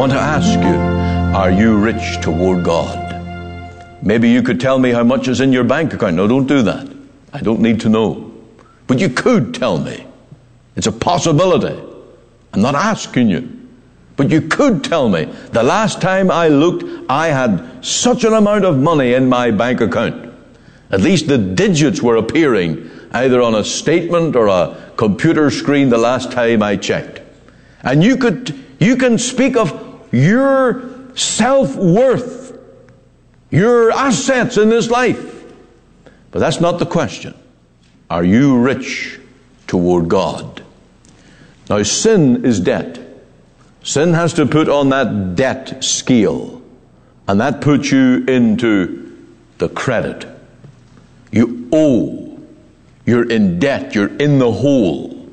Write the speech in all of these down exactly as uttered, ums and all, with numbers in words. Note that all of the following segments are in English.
want to ask you, are you rich toward God? Maybe you could tell me how much is in your bank account. No, don't do that. I don't need to know. But you could tell me. It's a possibility. I'm not asking you. But you could tell me, the last time I looked, I had such an amount of money in my bank account. At least the digits were appearing either on a statement or a computer screen the last time I checked. And you could, you can speak of your self-worth, your assets in this life. But that's not the question. Are you rich toward God? Now, sin is debt. Sin has to put on that debt scale, and that puts you into the credit. You owe. You're in debt. You're in the hole.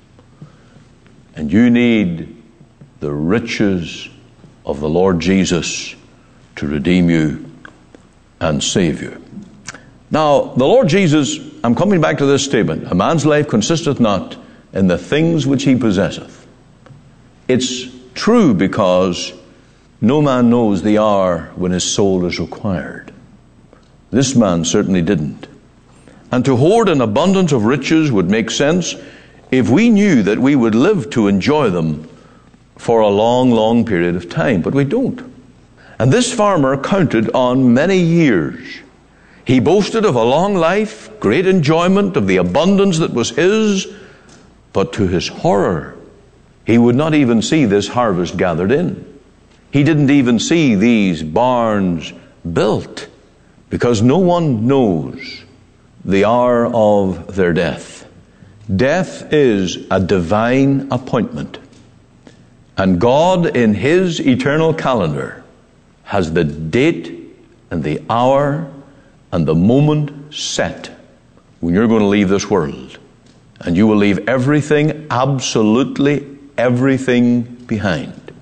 And you need the riches of the Lord Jesus to redeem you and save you. Now, the Lord Jesus, I'm coming back to this statement, a man's life consisteth not in the things which he possesseth. It's true because no man knows the hour when his soul is required. This man certainly didn't. And to hoard an abundance of riches would make sense if we knew that we would live to enjoy them for a long, long period of time. But we don't. And this farmer counted on many years. He boasted of a long life, great enjoyment of the abundance that was his, but to his horror, he would not even see this harvest gathered in. He didn't even see these barns built, because no one knows the hour of their death. Death is a divine appointment, and God in his eternal calendar has the date and the hour and the moment set when you're going to leave this world. And you will leave everything, absolutely everything behind.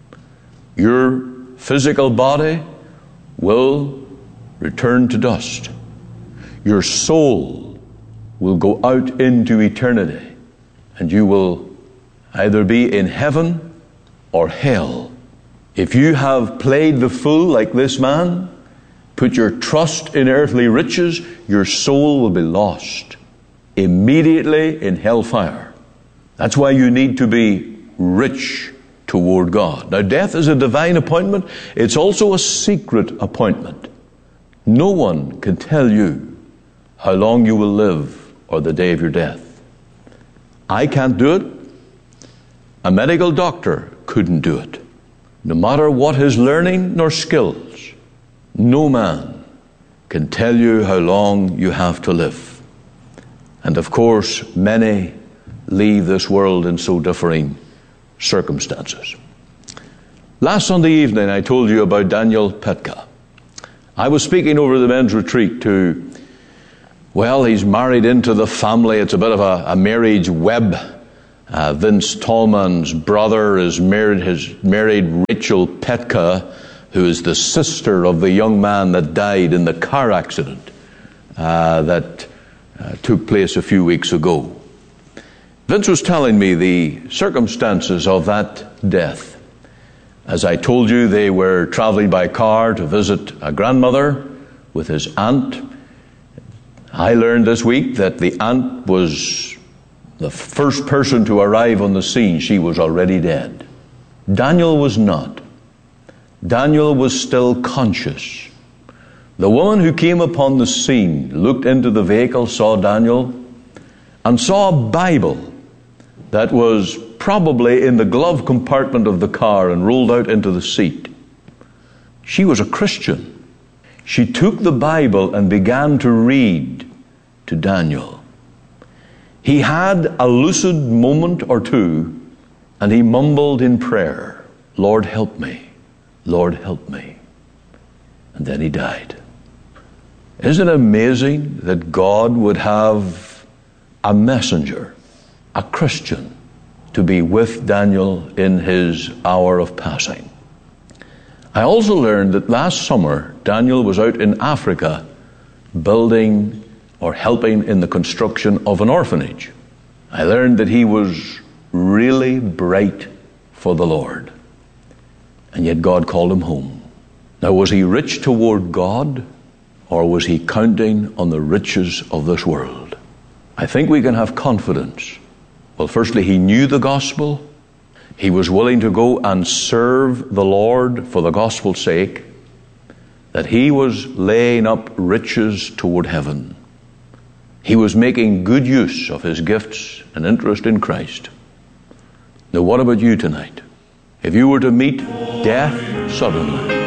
Your physical body will return to dust. Your soul will go out into eternity, and you will either be in heaven or hell. If you have played the fool like this man, put your trust in earthly riches, your soul will be lost immediately in hellfire. That's why you need to be rich toward God. Now, death is a divine appointment. It's also a secret appointment. No one can tell you how long you will live or the day of your death. I can't do it. A medical doctor couldn't do it. No matter what his learning nor skills, no man can tell you how long you have to live. And of course, many leave this world in so differing circumstances. Last Sunday evening, I told you about Daniel Petka. I was speaking over the men's retreat to, well, he's married into the family. It's a bit of a, a marriage web. Uh, Vince Tallman's brother is married, has married Rachel Petka, who is the sister of the young man that died in the car accident uh, that uh, took place a few weeks ago. Vince was telling me the circumstances of that death. As I told you, they were traveling by car to visit a grandmother with his aunt. I learned this week that the aunt was the first person to arrive on the scene. She was already dead. Daniel was not. Daniel was still conscious. The woman who came upon the scene looked into the vehicle, saw Daniel, and saw a Bible that was probably in the glove compartment of the car and rolled out into the seat. She was a Christian. She took the Bible and began to read to Daniel. He had a lucid moment or two, and he mumbled in prayer, "Lord, help me. Lord, help me." And then he died. Isn't it amazing that God would have a messenger, a Christian, to be with Daniel in his hour of passing? I also learned that last summer, Daniel was out in Africa building or helping in the construction of an orphanage. I learned that he was really bright for the Lord. and yet God called him home. Now, was he rich toward God, or was he counting on the riches of this world? I think we can have confidence. Well, firstly, he knew the gospel. He was willing to go and serve the Lord for the gospel's sake, that he was laying up riches toward heaven. He was making good use of his gifts and interest in Christ. Now, what about you tonight? If you were to meet death suddenly,